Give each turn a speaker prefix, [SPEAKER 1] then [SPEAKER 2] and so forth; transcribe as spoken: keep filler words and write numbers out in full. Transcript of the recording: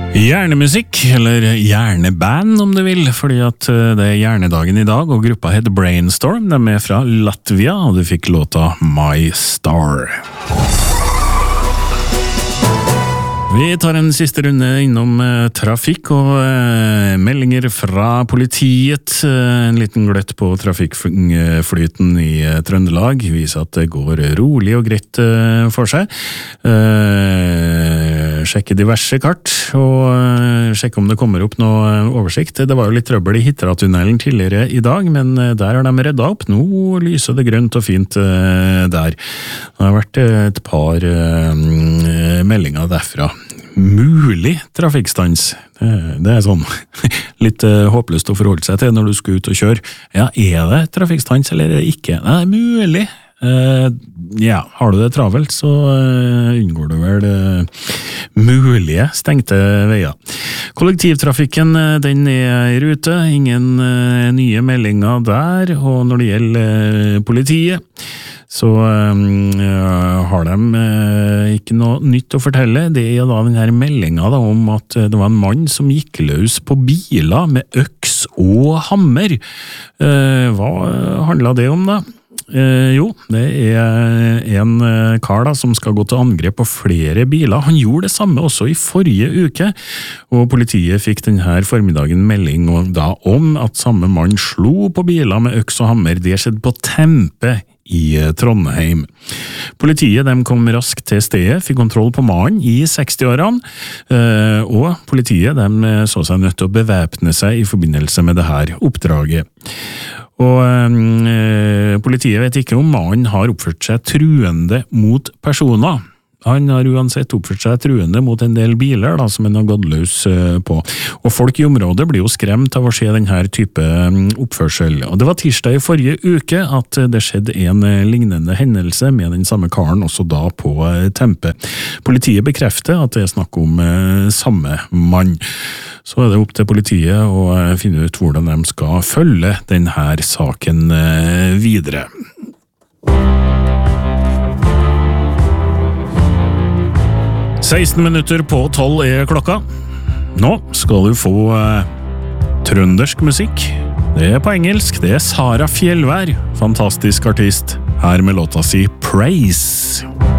[SPEAKER 1] Hjernemusikk, eller hjerneband om du vil, fordi at det er hjernedagen i dag, og gruppa heter Brainstorm. De er fra Latvia, og du fikk låta My Star. Vi tar en siste runde innom eh, trafikk og eh, meldinger fra politiet. Eh, en liten gløtt på trafikkflyten i eh, Trøndelag viser at det går rolig og greit eh, for seg. Eh, sjekke diverse kart og eh, sjekke om det kommer opp noe oversikt. Det var jo litt trøbbel i Hitra-tunnelen tidligere i dag, men eh, der har de reddet opp. Nå lyser det grønt og fint eh, der. Det har vært eh, et par eh, meldinger derfra. Mulig trafikkstans. Det, det er sånn litt uh, håpløst å forholde seg til når du skal ut og kjøre. Ja, er det trafikkstans eller er det ikke? Nei, det er mulig. Uh, ja, har du det travelt, så uh, unngår du vel uh, mulige stengte veier. Kollektivtrafikken, uh, den er i rute. Ingen uh, nye meldinger der. Og når det gjelder uh, politiet, så um, har de uh, ikke noe nytt å fortelle. Det er da denne meldingen da, om at det var en mann som gikk løs på biler med øks og hammer. Uh, hva handlet det om da? Uh, jo, det er en uh, kar da, som skal gå til angrep på flere biler. Han gjorde det samme også i forrige uke, og politiet fikk denne formiddagen melding da, om at samme mann slo på biler med øks og hammer. Det skjedde på Tempe i Trondheim. Politiet de kom raskt til stedet, fikk kontroll på mannen i sekstiårene, og politiet de så seg nødt til å bevæpne seg i forbindelse med dette oppdraget. Og øh, politiet vet ikke om mannen har oppført seg truende mot personer. Han har uansett oppført seg truende mot en del biler da, som han har gått løs på. Og folk i området blir jo skremt av å se denne type oppførsel. Og det var tirsdag i forrige uke at det skjedde en lignende hendelse med den samme karen også da på Tempe. Politiet bekrefter at det er snakk om samme mann. Så er det opp til politiet å finne ut hvordan de skal følge denne saken videre. seksten minutter på tolv er klokka. Nå skal du få uh, trøndersk musikk. Det er på engelsk, det er Sara Fjellvær, fantastisk artist, her med låta si Praise.